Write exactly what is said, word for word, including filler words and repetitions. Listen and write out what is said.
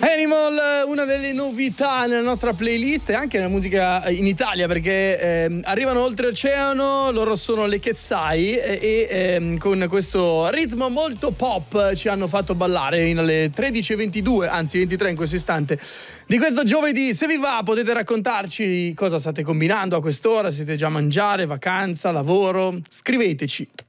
Animal, una delle novità nella nostra playlist e anche nella musica in Italia, perché eh, arrivano oltreoceano, loro sono le Quetzai e, e eh, con questo ritmo molto pop ci hanno fatto ballare alle tredici e ventidue, anzi ventitré in questo istante di questo giovedì. Se vi va potete raccontarci cosa state combinando a quest'ora, siete già a mangiare, vacanza, lavoro, scriveteci.